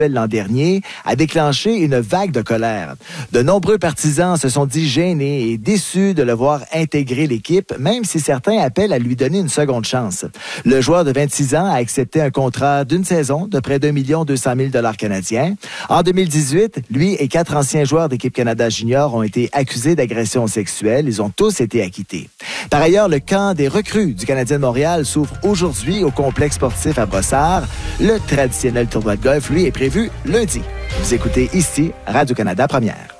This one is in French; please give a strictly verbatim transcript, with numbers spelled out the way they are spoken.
l'an dernier a déclenché une vague de colère. De nombreux partisans se sont dit gênés et déçus de le voir intégrer l'équipe, même si certains appellent à lui donner une seconde chance. Le joueur de vingt-six ans a accepté un contrat d'une saison de près d'un million deux cent mille dollars canadiens. En deux mille dix-huit, lui et quatre anciens joueurs d'équipe Canada Junior ont été accusés d'agression sexuelle. Ils ont tous été acquittés. Par ailleurs, le camp des recrues du Canadien de Montréal s'ouvre aujourd'hui au complexe sportif à Brossard. Le traditionnel tournoi de golf, lui, est prévu lundi. Vous écoutez ici Radio-Canada Première.